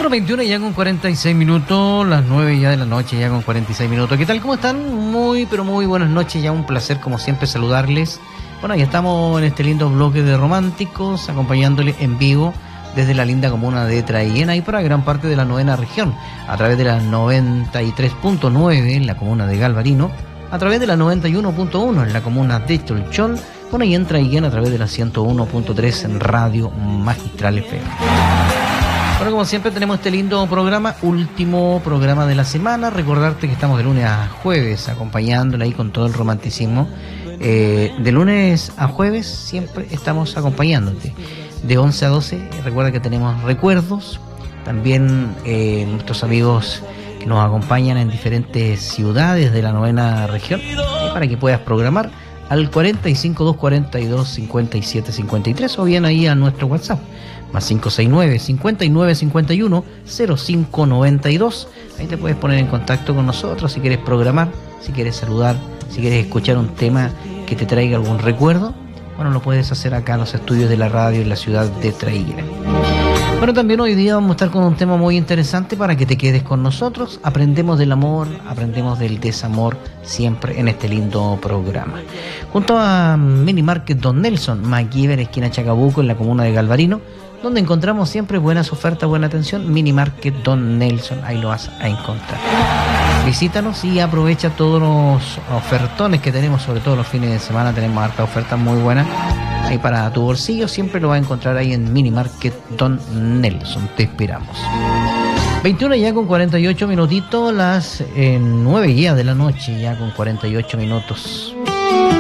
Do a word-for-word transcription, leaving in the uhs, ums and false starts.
Bueno, veintiuno ya con cuarenta y seis minutos, las nueve ya de la noche ya con cuarenta y seis minutos. ¿Qué tal? ¿Cómo están? Muy, pero muy buenas noches. Ya un placer, como siempre, saludarles. Bueno, ya estamos en este lindo bloque de románticos, acompañándoles en vivo desde la linda comuna de Traiguén, y para gran parte de la novena región, a través de la noventa y tres punto nueve en la comuna de Galvarino, a través de la noventa y uno punto uno en la comuna de Cholchol, bueno, y en Traiguén a través de la ciento uno punto tres en Radio Magistral F M. Bueno, como siempre tenemos este lindo programa, último programa de la semana. Recordarte que estamos de lunes a jueves acompañándole ahí con todo el romanticismo. Eh, de lunes a jueves siempre estamos acompañándote. De once a doce, recuerda que tenemos recuerdos. También eh, nuestros amigos que nos acompañan en diferentes ciudades de la novena región, eh, para que puedas programar al cuarenta y cinco, doscientos cuarenta y dos, cincuenta y siete cincuenta y tres o bien ahí a nuestro WhatsApp más cinco seis nueve, cincuenta y nueve cincuenta y uno, cero cinco noventa y dos. Ahí te puedes poner en contacto con nosotros si quieres programar, si quieres saludar, si quieres escuchar un tema que te traiga algún recuerdo. Bueno, lo puedes hacer acá en los estudios de la radio en la ciudad de Traiguén. Bueno, también hoy día vamos a estar con un tema muy interesante para que te quedes con nosotros. Aprendemos del amor, aprendemos del desamor, siempre en este lindo programa. Junto a Mini Market Don Nelson, MacGyver, esquina Chacabuco, en la comuna de Galvarino, donde encontramos siempre buenas ofertas, buena atención. Mini Market Don Nelson, ahí lo vas a encontrar. Visítanos y aprovecha todos los ofertones que tenemos, sobre todo los fines de semana. Tenemos harta ofertas muy buenas ahí para tu bolsillo. Siempre lo vas a encontrar ahí en Mini Market Don Nelson. Te esperamos. veintiuno ya con cuarenta y ocho minutitos, las eh, nueve ya de la noche, ya con cuarenta y ocho minutos.